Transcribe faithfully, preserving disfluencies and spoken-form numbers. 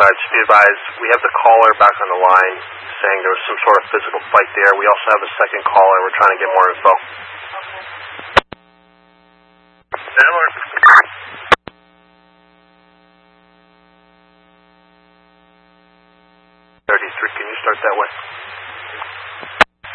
side. Just be advised, we have the caller back on the line saying there was some sort of physical fight there. We also have a second caller. We're trying to get more info. Sandler. thirty-three, can you start that way?